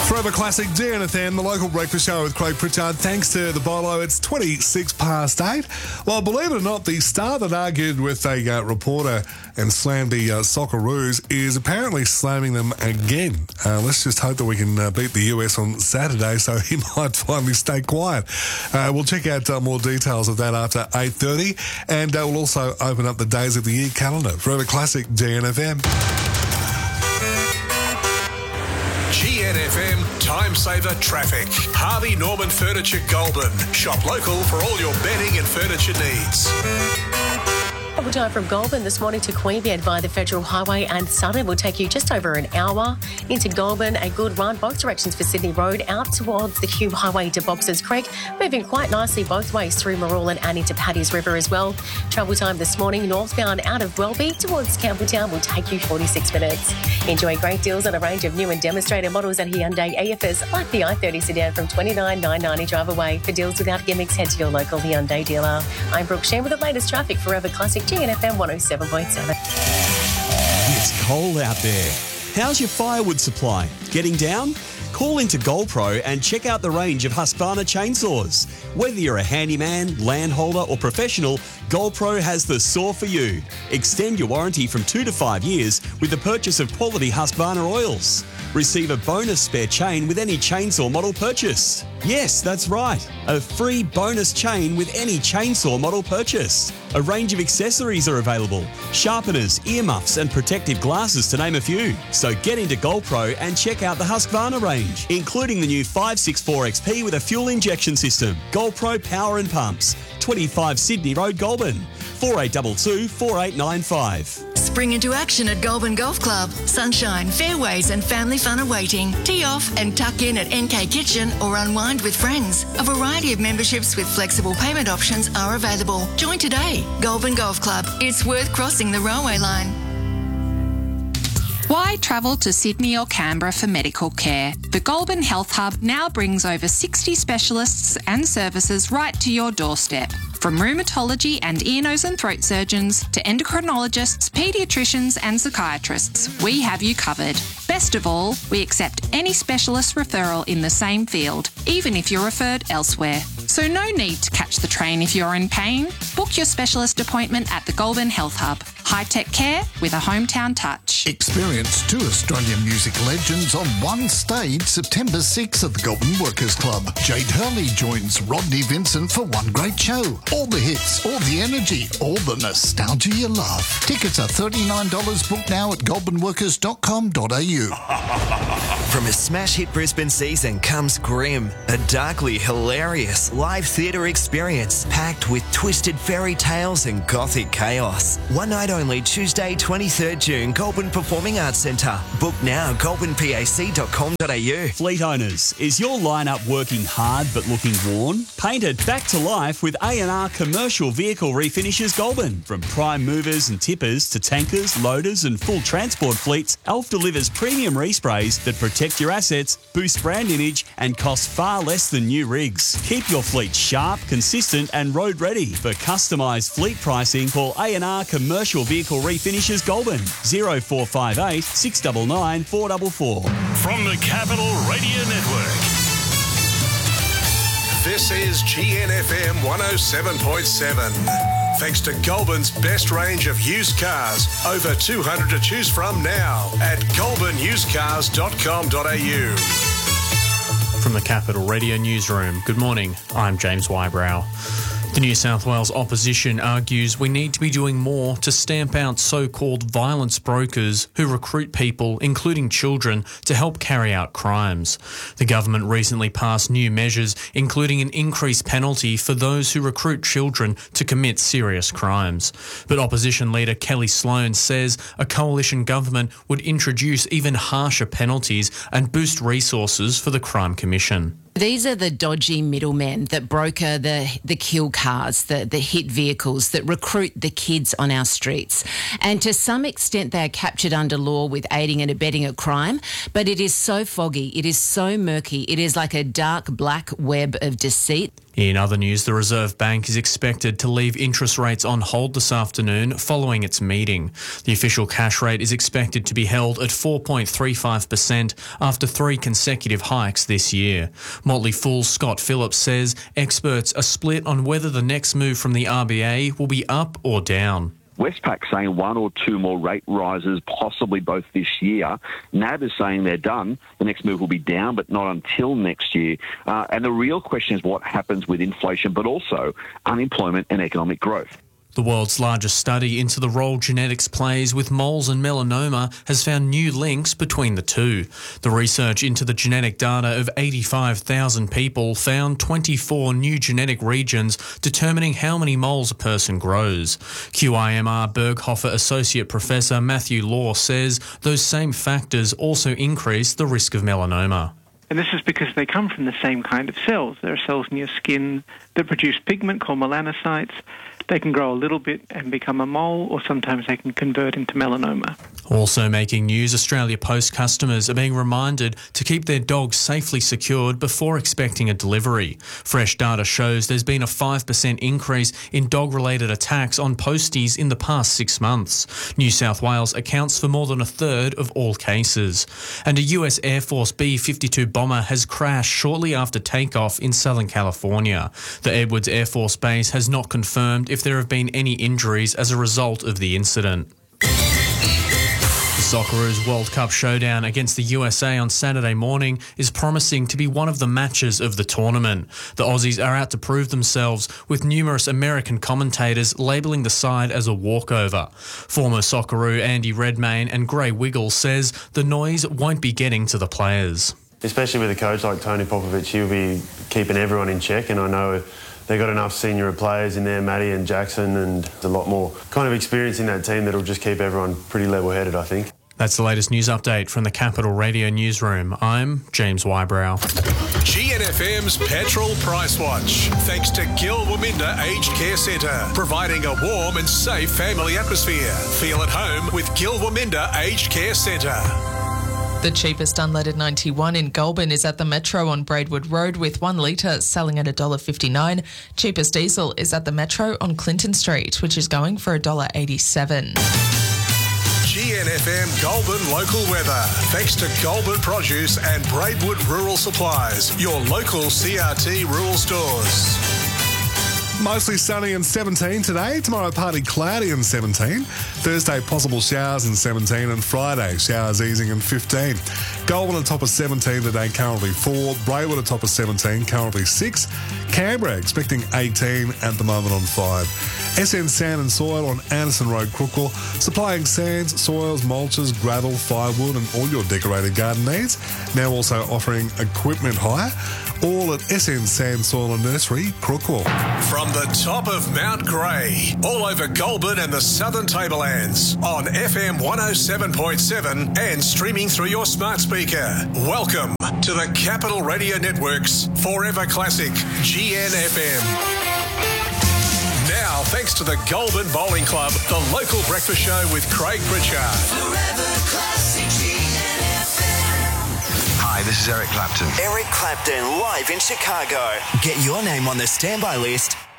Forever Classic DNFM, the local breakfast show with Craig Pritchard. Thanks to the Bolo, it's 8:26. Well, believe it or not, the star that argued with a reporter and slammed the Socceroos is apparently slamming them again. Let's just hope that we can beat the US on Saturday, so he might finally stay quiet. We'll check out more details of that after 8:30, and we'll also open up the days of the year calendar. Forever Classic DNFM. GNFM Time Saver Traffic. Harvey Norman Furniture Goulburn. Shop local for all your bedding and furniture needs. Travel time from Goulburn this morning to Queanbeyan via the Federal Highway and Southern will take you just over an hour. Into Goulburn, a good run both directions for Sydney Road out towards the Cube Highway to Boxers Creek, moving quite nicely both ways through Marulan and into Paddy's River as well. Travel time this morning northbound out of Welby towards Campbelltown will take you 46 minutes. Enjoy great deals on a range of new and demonstrator models at Hyundai AFS, like the i30 sedan from $29,990 drive away. For deals without gimmicks, head to your local Hyundai dealer. I'm Brooke Sheen with the latest traffic. Forever Classic GNFM 107.7. It's cold out there. How's your firewood supply? Getting down? Call into GoldPro and check out the range of Husqvarna chainsaws. Whether you're a handyman, landholder or professional, GoldPro has the saw for you. Extend your warranty from 2 to 5 years with the purchase of quality Husqvarna oils. Receive a bonus spare chain with any chainsaw model purchase. Yes, that's right. A free bonus chain with any chainsaw model purchase. A range of accessories are available. Sharpeners, earmuffs and protective glasses to name a few. So get into GoldPro and check out the Husqvarna range, including the new 564XP with a fuel injection system. GoldPro Power and Pumps. 25 Sydney Road, Goulburn. 4822 4895. Spring into action at Goulburn Golf Club. Sunshine, fairways and family fun awaiting. Tee off and tuck in at NK Kitchen or unwind with friends. A variety of memberships with flexible payment options are available. Join today. Goulburn Golf Club. It's worth crossing the railway line. Why travel to Sydney or Canberra for medical care? The Goulburn Health Hub now brings over 60 specialists and services right to your doorstep. From rheumatology and ear, nose and throat surgeons to endocrinologists, paediatricians and psychiatrists, we have you covered. Best of all, we accept any specialist referral in the same field, even if you're referred elsewhere. So no need to catch the train if you're in pain. Book your specialist appointment at the Goulburn Health Hub. High-tech care with a hometown touch. Experience two Australian music legends on one stage September 6 at the Goulburn Workers Club. Jade Hurley joins Rodney Vincent for one great show. All the hits, all the energy, all the nostalgia you love. Tickets are $39. Book now at goulburnworkers.com.au. From a smash hit Brisbane season comes Grimm, a darkly hilarious live theatre experience packed with twisted fairy tales and gothic chaos. One night only, Tuesday 23rd June, Goulburn Performing Arts Centre. Book now, goulburnpac.com.au. Fleet owners, is your lineup working hard but looking worn? Paint it back to life with A&R Commercial Vehicle Refinishes Goulburn. From prime movers and tippers to tankers, loaders and full transport fleets, Elf delivers premium resprays that protect your assets, boost brand image and cost far less than new rigs. Keep your fleet sharp, consistent and road ready. For customised fleet pricing, call A&R Commercial Vehicle Refinishes Goulburn 0458 699 444. From the Capital Radio Network. This is GNFM 107.7. Thanks to Goulburn's best range of used cars. Over 200 to choose from now at goulburnusedcars.com.au. From the Capital Radio Newsroom, good morning, I'm James Wybrow. The New South Wales opposition argues we need to be doing more to stamp out so-called violence brokers who recruit people, including children, to help carry out crimes. The government recently passed new measures, including an increased penalty for those who recruit children to commit serious crimes. But opposition leader Kelly Sloan says a coalition government would introduce even harsher penalties and boost resources for the Crime Commission. These are the dodgy middlemen that broker the kill cars, the hit vehicles, that recruit the kids on our streets. And to some extent, they are captured under law with aiding and abetting a crime, but it is so foggy, it is so murky, it is like a dark black web of deceit. In other news, the Reserve Bank is expected to leave interest rates on hold this afternoon following its meeting. The official cash rate is expected to be held at 4.35% after 3 consecutive hikes this year. Motley Fool's Scott Phillips says experts are split on whether the next move from the RBA will be up or down. Westpac saying 1 or 2 more rate rises, possibly both this year. NAB is saying they're done. The next move will be down, but not until next year. And the real question is what happens with inflation, but also unemployment and economic growth. The world's largest study into the role genetics plays with moles and melanoma has found new links between the two. The research into the genetic data of 85,000 people found 24 new genetic regions determining how many moles a person grows. QIMR Berghofer Associate Professor Matthew Law says those same factors also increase the risk of melanoma. And this is because they come from the same kind of cells. There are cells in your skin that produce pigment called melanocytes. They can grow a little bit and become a mole, or sometimes they can convert into melanoma. Also making news, Australia Post customers are being reminded to keep their dogs safely secured before expecting a delivery. Fresh data shows there's been a 5% increase in dog-related attacks on posties in the past 6 months. New South Wales accounts for more than a third of all cases. And a US Air Force B-52 bomber has crashed shortly after takeoff in Southern California. The Edwards Air Force Base has not confirmed if there have been any injuries as a result of the incident. The Socceroos World Cup showdown against the USA on Saturday morning is promising to be one of the matches of the tournament. The Aussies are out to prove themselves, with numerous American commentators labelling the side as a walkover. Former Socceroo Andy Redmayne and Gray Wiggle says the noise won't be getting to the players. Especially with a coach like Tony Popovic, he'll be keeping everyone in check, and I know they've got enough senior players in there, Matty and Jackson, and a lot more kind of experience in that team that'll just keep everyone pretty level-headed, I think. That's the latest news update from the Capital Radio Newsroom. I'm James Wybrow. GNFM's Petrol Price Watch. Thanks to Gil Waminda Aged Care Centre, providing a warm and safe family atmosphere. Feel at home with Gil Waminda Aged Care Centre. The cheapest unleaded 91 in Goulburn is at the Metro on Braidwood Road with 1 litre selling at $1.59. Cheapest diesel is at the Metro on Clinton Street, which is going for $1.87. GNFM Goulburn local weather. Thanks to Goulburn Produce and Braidwood Rural Supplies, your local CRT rural stores. Mostly sunny and 17 today. Tomorrow, partly cloudy and 17. Thursday, possible showers and 17. And Friday, showers easing and 15. Goulburn atop of 17 today, currently 4. Braidwood atop of 17, currently 6. Canberra expecting 18 at the moment on 5. SN Sand and Soil on Anderson Road, Crookwell, supplying sands, soils, mulches, gravel, firewood and all your decorated garden needs. Now also offering equipment hire. All at SN Sand, Soil and Nursery, Crookwell. From the top of Mount Grey, all over Goulburn and the Southern Tablelands, on FM 107.7 and streaming through your smart speaker. Welcome to the Capital Radio Network's Forever Classic, GNFM. Now, thanks to the Goulburn Bowling Club, the local breakfast show with Craig Pritchard. Forever Classic GNFM. Hi, this is Eric Clapton. Eric Clapton live in Chicago. Get your name on the standby list